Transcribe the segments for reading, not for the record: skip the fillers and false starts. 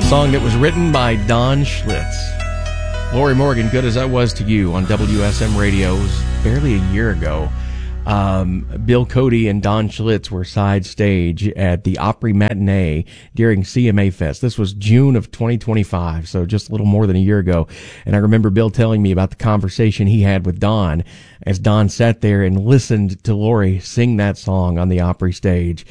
Song that was written by Don Schlitz. Lori Morgan, good as I was to you on WSM Radio, it was barely a year ago. Bill Cody and Don Schlitz were side stage at the Opry Matinee during CMA Fest. This was June of 2025, so just a little more than a year ago. And I remember Bill telling me about the conversation he had with Don as Don sat there and listened to Lori sing that song on the Opry stage.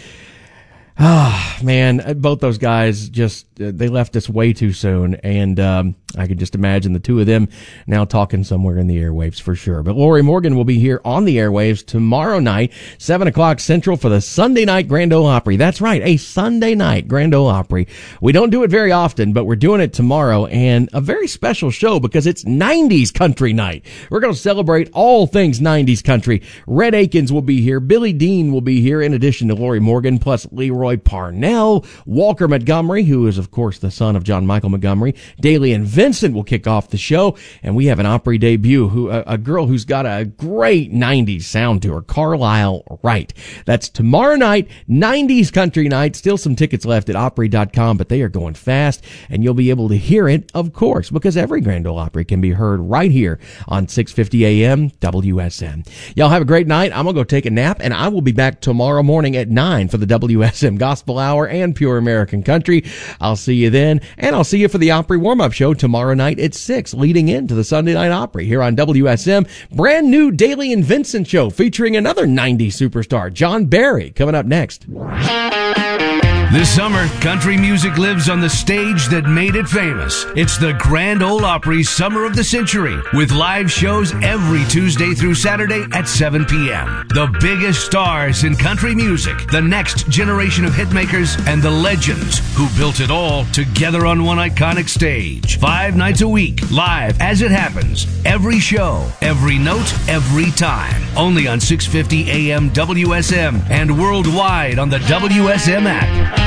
Ah, man, both those guys just, they left us way too soon. And, I could just imagine the two of them now talking somewhere in the airwaves for sure. But Lori Morgan will be here on the airwaves tomorrow night, 7 o'clock Central for the Sunday night Grand Ole Opry. That's right, a Sunday night Grand Ole Opry. We don't do it very often, but we're doing it tomorrow, and a very special show because it's 90s country night. We're going to celebrate all things 90s country. Red Akins will be here. Billy Dean will be here in addition to Lori Morgan, plus Leroy Parnell, Walker Montgomery, who is of course the son of John Michael Montgomery. Daly and Vincent will kick off the show, and we have an Opry debut, a girl who's got a great 90s sound to her, Carlisle Wright. That's tomorrow night, 90s country night. Still some tickets left at Opry.com, but they are going fast, and you'll be able to hear it, of course, because every Grand Ole Opry can be heard right here on 650 AM WSM. Y'all have a great night. I'm going to go take a nap, and I will be back tomorrow morning at 9 for the WSM Gospel Hour and Pure American Country. I'll see you then, and I'll see you for the Opry warm-up show tomorrow night at 6, leading into the Sunday Night Opry here on WSM. Brand new Daly and Vincent show featuring another 90s superstar, John Barry, coming up next. This summer, country music lives on the stage that made it famous. It's the Grand Ole Opry Summer of the Century, with live shows every Tuesday through Saturday at 7 p.m. The biggest stars in country music, the next generation of hitmakers, and the legends who built it all together on one iconic stage. 5 nights a week, live as it happens. Every show, every note, every time. Only on 650 AM WSM and worldwide on the WSM app.